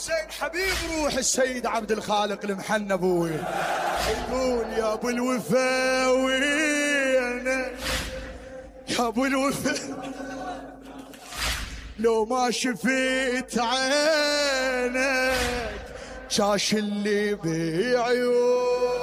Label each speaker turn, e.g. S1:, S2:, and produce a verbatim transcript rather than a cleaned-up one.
S1: حسين حبيب روح السيد عبد الخالق المحنى ابوي، يقول يا ابو الوفا وينا يا ابو الوفا لو ما شفيت عينك شاش اللي بعيونك.